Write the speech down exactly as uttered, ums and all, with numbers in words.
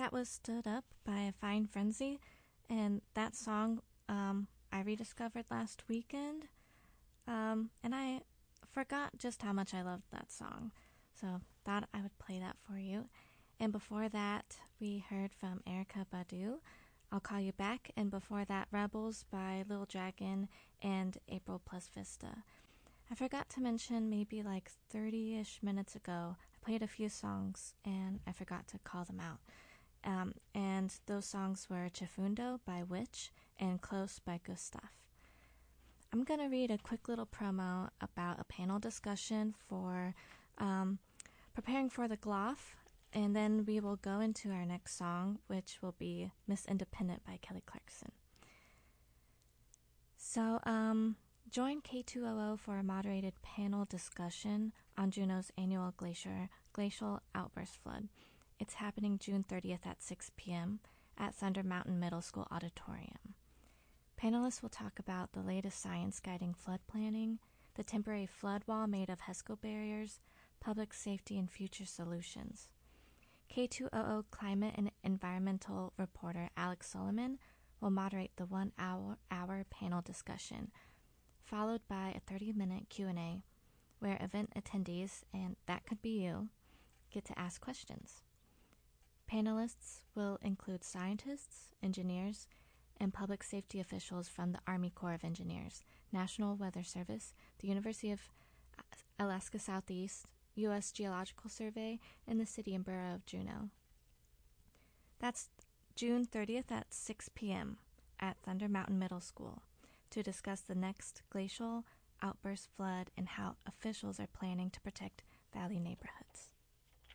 That was Stood Up by A Fine Frenzy, and that song um, I rediscovered last weekend, um, and I forgot just how much I loved that song, so thought I would play that for you. And before that, we heard from Erykah Badu, I'll Call You Back, and before that, Rebels by Lil Dragon and April Plus Vista. I forgot to mention maybe like thirty-ish minutes ago, I played a few songs and I forgot to call them out. Um, and those songs were Chifundo by Witch and Close by Gustav. I'm going to read a quick little promo about a panel discussion for um, preparing for the G L O F, and then we will go into our next song, which will be Miss Independent by Kelly Clarkson. So, um... join K two O O for a moderated panel discussion on Juneau's annual glacier, glacial outburst flood. It's happening June thirtieth at six p.m. at Thunder Mountain Middle School Auditorium. Panelists will talk about the latest science guiding flood planning, the temporary flood wall made of HESCO barriers, public safety, and future solutions. K two O O climate and environmental reporter Alex Solomon will moderate the one-hour hour panel discussion, followed by a thirty-minute Q and A, where event attendees, and that could be you, get to ask questions. Panelists will include scientists, engineers, and public safety officials from the Army Corps of Engineers, National Weather Service, the University of Alaska Southeast, U S Geological Survey, and the City and Borough of Juneau. That's June thirtieth at six p.m. at Thunder Mountain Middle School, to discuss the next glacial outburst flood and how officials are planning to protect valley neighborhoods.